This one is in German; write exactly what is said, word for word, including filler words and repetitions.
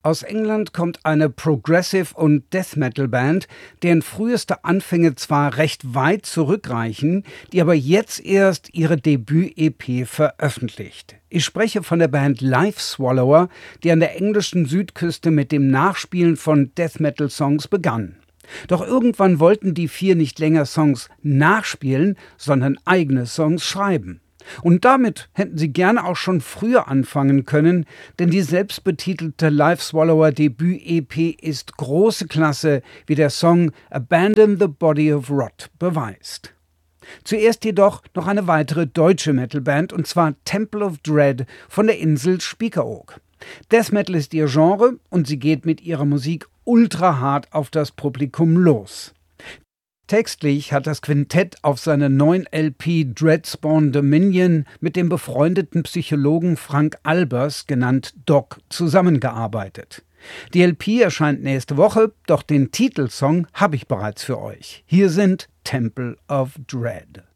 Aus England kommt eine Progressive- und Death-Metal-Band, deren früheste Anfänge zwar recht weit zurückreichen, die aber jetzt erst ihre Debüt-E P veröffentlicht. Ich spreche von der Band Life Swallower, die an der englischen Südküste mit dem Nachspielen von Death-Metal-Songs begann. Doch irgendwann wollten die vier nicht länger Songs nachspielen, sondern eigene Songs schreiben. Und damit hätten sie gerne auch schon früher anfangen können, denn die selbstbetitelte Life Swallower Debüt-E P ist große Klasse, wie der Song Abandon the Body of Rot beweist. Zuerst jedoch noch eine weitere deutsche Metalband, und zwar Temple of Dread von der Insel Spiekeroog. Death Metal ist ihr Genre und sie geht mit ihrer Musik ultra hart auf das Publikum los. Textlich hat das Quintett auf seiner neuen L P Dreadspawn Dominion mit dem befreundeten Psychologen Frank Albers, genannt Doc, zusammengearbeitet. Die L P erscheint nächste Woche, doch den Titelsong habe ich bereits für euch. Hier sind Temple of Dread.